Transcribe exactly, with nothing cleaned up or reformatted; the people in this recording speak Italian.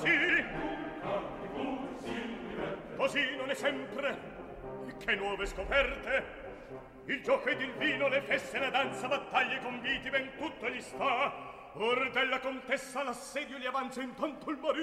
così. Così non è sempre. Che nuove scoperte. Il gioco ed il vino, le feste, la danza, battaglie, conviti, ben tutto gli sta. Or della contessa l'assedio gli avanza, intanto il marito